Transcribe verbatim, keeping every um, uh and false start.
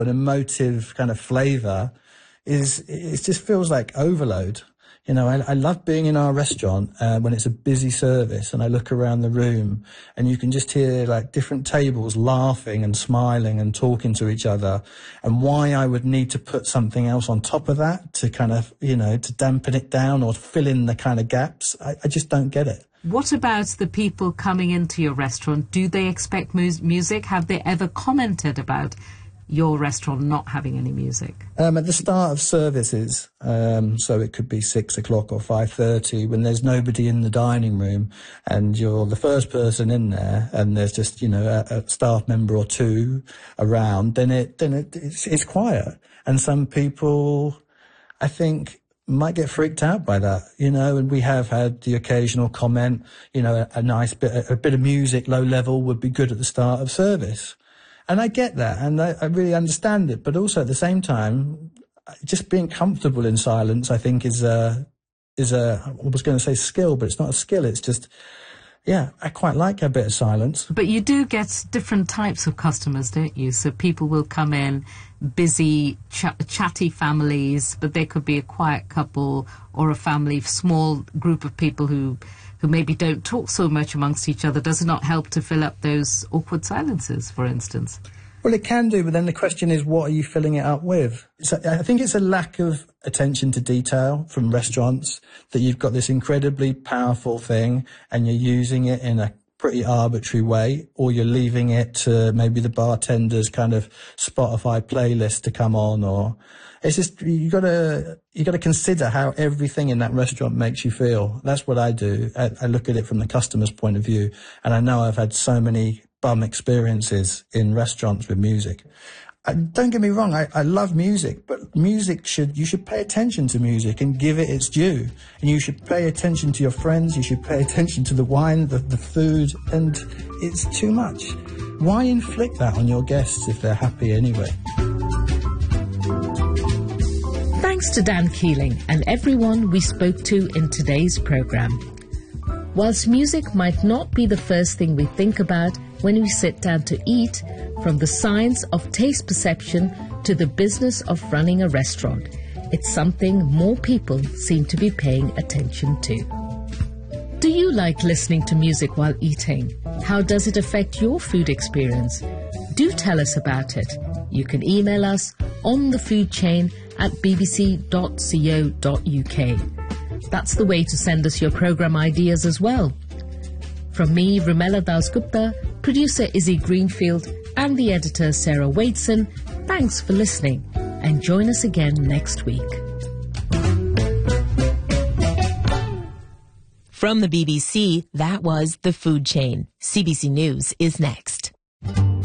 an emotive kind of flavour is, it just feels like overload. You know, I, I love being in our restaurant uh, when it's a busy service and I look around the room and you can just hear like different tables laughing and smiling and talking to each other, and why I would need to put something else on top of that to kind of, you know, to dampen it down or fill in the kind of gaps. I, I just don't get it. What about the people coming into your restaurant? Do they expect mu- music? Have they ever commented about your restaurant not having any music? Um, at the start of services, um, so it could be six o'clock or five thirty, when there's nobody in the dining room and you're the first person in there, and there's just, you know, a, a staff member or two around, then it then it, it's, it's quiet. And some people, I think, might get freaked out by that, you know. And we have had the occasional comment, you know, a, a nice bit, a, a bit of music, low level, would be good at the start of service. And I get that, and I, I really understand it. But also at the same time, just being comfortable in silence, I think, is a, is a, I was going to say skill, but it's not a skill. It's just, yeah, I quite like a bit of silence. But you do get different types of customers, don't you? So people will come in, busy, ch- chatty families, but there could be a quiet couple or a family, small group of people who who maybe don't talk so much amongst each other. Does it not help to fill up those awkward silences, for instance? Well, it can do, but then the question is, what are you filling it up with? It's a, I think it's a lack of attention to detail from restaurants, that you've got this incredibly powerful thing and you're using it in a pretty arbitrary way, or you're leaving it to maybe the bartender's kind of Spotify playlist to come on, or it's just, you gotta, you gotta consider how everything in that restaurant makes you feel. That's what I do. I, I look at it from the customer's point of view, and I know I've had so many bum experiences in restaurants with music. I, don't get me wrong, I, I love music, but music should, you should pay attention to music and give it its due. And you should pay attention to your friends, you should pay attention to the wine, the, the food, and it's too much. Why inflict that on your guests if they're happy anyway? Thanks to Dan Keeling and everyone we spoke to in today's programme. Whilst music might not be the first thing we think about when we sit down to eat, from the science of taste perception to the business of running a restaurant, it's something more people seem to be paying attention to. Do you like listening to music while eating? How does it affect your food experience? Do tell us about it. You can email us on the food chain at b b c dot co dot u k. That's the way to send us your programme ideas as well. From me, Rumela Dasgupta, producer Izzy Greenfield, and the editor Sarah Wadeson, thanks for listening, and join us again next week. From the B B C, that was The Food Chain. C B C News is next.